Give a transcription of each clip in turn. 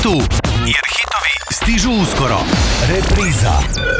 tu, jer hitovi stižu uskoro. Repriza.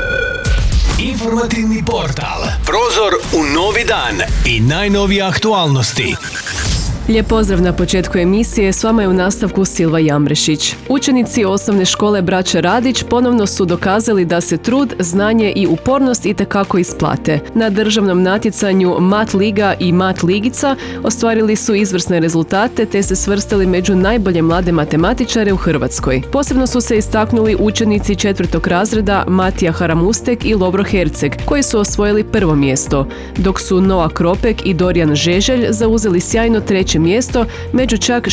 Informativni portal. Prozor u novi dan i najnovije aktualnosti. Lijep pozdrav na početku emisije, s vama je u nastavku Silva Jamrešić. Učenici osnovne škole Braće Radić ponovno su dokazali da se trud, znanje i upornost itekako isplate. Na državnom natjecanju Mat Liga i Mat Ligica ostvarili su izvrsne rezultate te se svrstali među najbolje mlade matematičare u Hrvatskoj. Posebno su se istaknuli učenici 4. razreda Matija Haramustek i Lovro Herceg, koji su osvojili prvo mjesto, dok su Noa Kropek i Dorijan Žeželj zauzeli sjajno treće mjesto među čak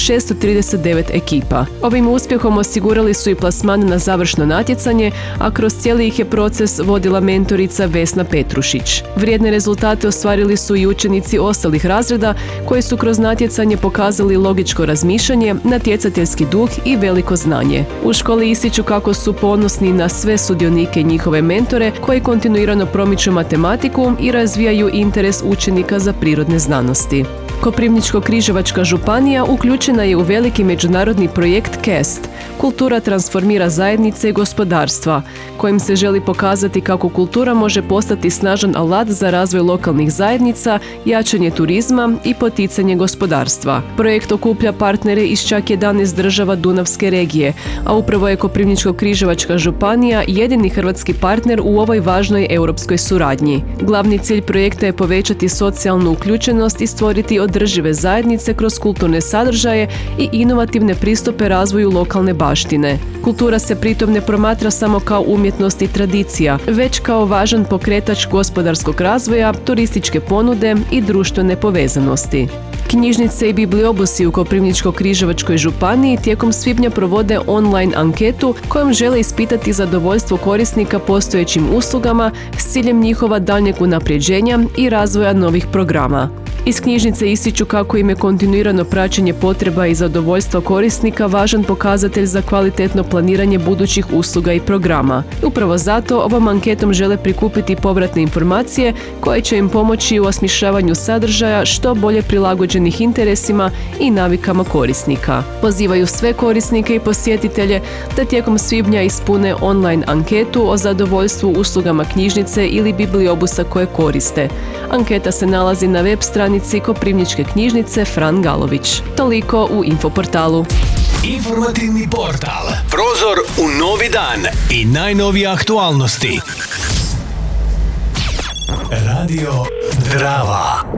639 ekipa. Ovim uspjehom osigurali su i plasman na završno natjecanje, a kroz cijeli ih je proces vodila mentorica Vesna Petrušić. Vrijedne rezultate ostvarili su i učenici ostalih razreda koji su kroz natjecanje pokazali logičko razmišljanje, natjecateljski duh i veliko znanje. U školi ističu kako su ponosni na sve sudionike i njihove mentore koji kontinuirano promiču matematiku i razvijaju interes učenika za prirodne znanosti. Koprivničko-križevačka županija uključena je u veliki međunarodni projekt CAST – Kultura transformira zajednice i gospodarstva, kojim se želi pokazati kako kultura može postati snažan alat za razvoj lokalnih zajednica, jačanje turizma i poticanje gospodarstva. Projekt okuplja partnere iz čak 11 država Dunavske regije, a upravo je Koprivničko-križevačka županija jedini hrvatski partner u ovoj važnoj europskoj suradnji. Glavni cilj projekta je povećati socijalnu uključenost i stvoriti održive zajednice kroz kulturne sadržaje i inovativne pristupe razvoju lokalne baštine. Kultura se pritom ne promatra samo kao umjetnost i tradicija, već kao važan pokretač gospodarskog razvoja, turističke ponude i društvene povezanosti. Knjižnice i bibliobusi u Koprivničko-križevačkoj županiji tijekom svibnja provode online anketu kojom žele ispitati zadovoljstvo korisnika postojećim uslugama s ciljem njihova daljnjeg unapređenja i razvoja novih programa. Iz knjižnice ističu kako im je kontinuirano praćenje potreba i zadovoljstva korisnika važan pokazatelj za kvalitetno planiranje budućih usluga i programa. Upravo zato ovom anketom žele prikupiti povratne informacije koje će im pomoći u osmišljavanju sadržaja što bolje prilagođenih interesima i navikama korisnika. Pozivaju sve korisnike i posjetitelje da tijekom svibnja ispune online anketu o zadovoljstvu uslugama knjižnice ili bibliobusa koje koriste. Anketa se nalazi na web stranici Koprivničke knjižnice Fran Galović. Toliko u Infoportalu. Informativni portal. Prozor u novi dan i najnovije aktualnosti. Radio Drava.